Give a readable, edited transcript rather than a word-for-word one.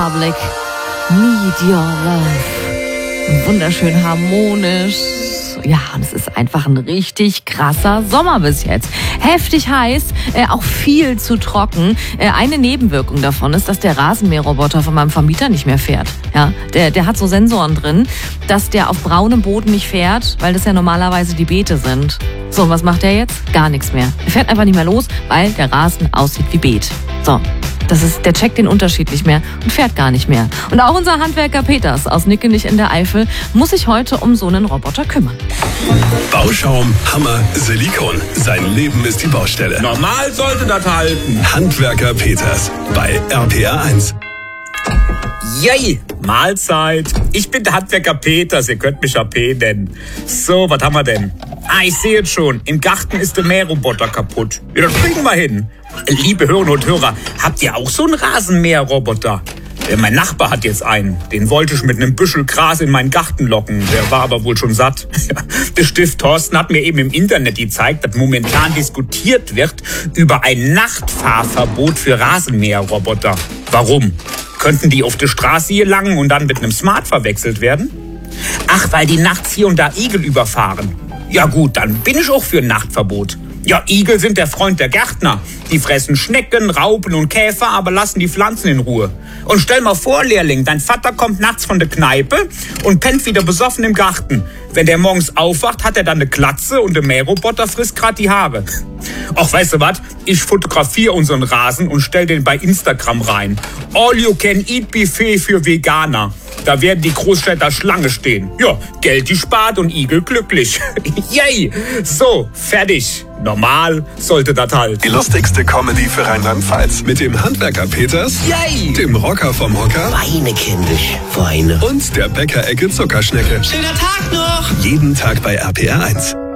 Public, Need Your Love. Wunderschön harmonisch. Ja, und es ist einfach ein richtig krasser Sommer bis jetzt. Heftig heiß, auch viel zu trocken. Eine Nebenwirkung davon ist, dass der Rasenmäherroboter von meinem Vermieter nicht mehr fährt. Ja, der hat so Sensoren drin, dass der auf braunem Boden nicht fährt, weil das ja normalerweise die Beete sind. So, und was macht der jetzt? Gar nichts mehr. Er fährt einfach nicht mehr los, weil der Rasen aussieht wie Beet. So. Der checkt den Unterschied nicht mehr und fährt gar nicht mehr. Und auch unser Handwerker Peters aus Nickenich in der Eifel muss sich heute um so einen Roboter kümmern. Bauschaum, Hammer, Silikon. Sein Leben ist die Baustelle. Normal sollte das halten. Handwerker Peters bei RPR1. Yay, Mahlzeit. Ich bin der Handwerker Peters, ihr könnt mich AP nennen. So, was haben wir denn? Ich sehe jetzt schon, im Garten ist der Mähroboter kaputt. Ja, das kriegen wir hin. Liebe Hörerinnen und Hörer, habt ihr auch so einen Rasenmäherroboter? Mein Nachbar hat jetzt einen. Den wollte ich mit einem Büschel Gras in meinen Garten locken. Der war aber wohl schon satt. Der Stift Thorsten hat mir eben im Internet gezeigt, dass momentan diskutiert wird über ein Nachtfahrverbot für Rasenmäherroboter. Warum? Könnten die auf der Straße hier langen und dann mit einem Smart verwechselt werden? Ach, weil die nachts hier und da Igel überfahren. Ja gut, dann bin ich auch für ein Nachtverbot. Ja, Igel sind der Freund der Gärtner. Die fressen Schnecken, Raupen und Käfer, aber lassen die Pflanzen in Ruhe. Und stell mal vor, Lehrling, dein Vater kommt nachts von der Kneipe und pennt wieder besoffen im Garten. Wenn der morgens aufwacht, hat er dann eine Glatze und der Mähroboter frisst gerade die Haare. Ach, weißt du was? Ich fotografiere unseren Rasen und stell den bei Instagram rein. All-you-can-eat-Buffet für Veganer. Da werden die Großstädter Schlange stehen. Ja, Geld gespart und Igel glücklich. Yay! So, fertig. Normal sollte das halt. Die lustigste Comedy für Rheinland-Pfalz. Mit dem Handwerker Peters, Yay! Dem Rocker vom Hocker Weine, kindisch, Weine. und der Bäckerecke Zuckerschnecke. Schöner Tag noch! Jeden Tag bei RPR1.